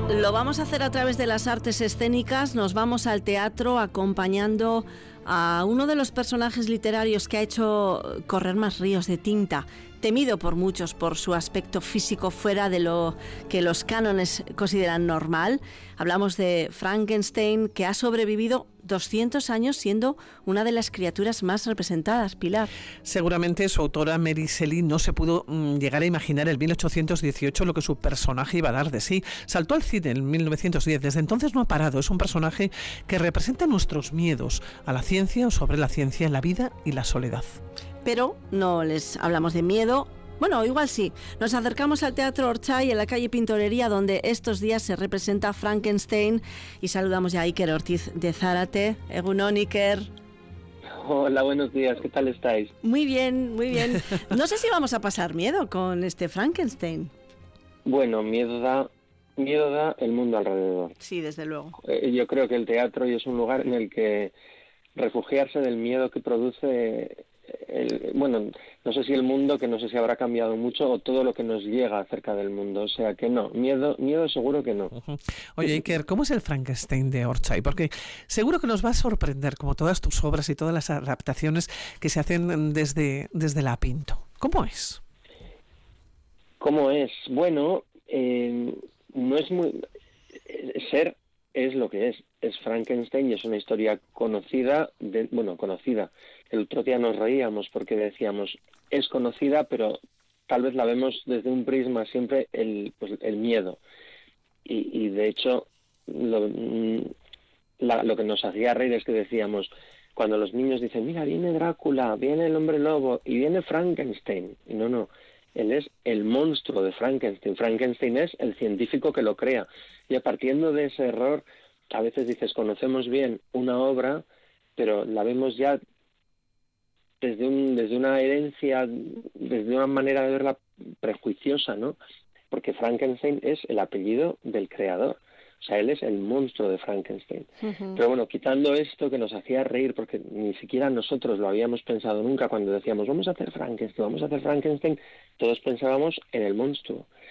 Lo vamos a hacer a través de las artes escénicas. Nos vamos al teatro acompañando a uno de los personajes literarios que ha hecho correr más ríos de tinta, temido por muchos por su aspecto físico fuera de lo que los cánones consideran normal. Hablamos de Frankenstein, que ha sobrevivido 200 años siendo una de las criaturas más representadas. Pilar. Seguramente su autora Mary Shelley no se pudo llegar a imaginar en 1818 lo que su personaje iba a dar de sí. Saltó al cine en 1910, desde entonces no ha parado. Es un personaje que representa nuestros miedos a la ciencia o sobre la ciencia, la vida y la soledad. Pero no les hablamos de miedo. Bueno, igual sí. Nos acercamos al Teatro Orchay en la calle Pintorería, donde estos días se representa Frankenstein, y saludamos ya a Iker Ortiz de Zárate. Egunon, Iker. Hola, buenos días, ¿qué tal estáis? Muy bien, muy bien. No sé si vamos a pasar miedo con este Frankenstein. Bueno, miedo da el mundo alrededor. Sí, desde luego. Yo creo que el teatro es un lugar en el que refugiarse del miedo que produce no sé si el mundo, que no sé si habrá cambiado mucho, o todo lo que nos llega acerca del mundo. O sea que no, miedo seguro que no. Uh-huh. Oye, Iker, ¿cómo es el Frankenstein de Orchay? Porque seguro que nos va a sorprender, como todas tus obras y todas las adaptaciones que se hacen desde La Pinto. ¿Cómo es? ¿Cómo es? Bueno, no es muy... Ser es lo que es Frankenstein, y es una historia conocida. El otro día nos reíamos porque decíamos, es conocida, pero tal vez la vemos desde un prisma siempre el miedo. Y de hecho, lo que nos hacía reír es que decíamos, cuando los niños dicen, mira, viene Drácula, viene el hombre lobo y viene Frankenstein. Y no, él es el monstruo de Frankenstein. Frankenstein es el científico que lo crea. Y partiendo de ese error, a veces dices, conocemos bien una obra, pero la vemos ya desde una herencia, desde una manera de verla prejuiciosa, ¿no? Porque Frankenstein es el apellido del creador. O sea, él es el monstruo de Frankenstein. Uh-huh. Pero bueno, quitando esto que nos hacía reír, porque ni siquiera nosotros lo habíamos pensado nunca cuando decíamos, vamos a hacer Frankenstein, todos pensábamos en el monstruo.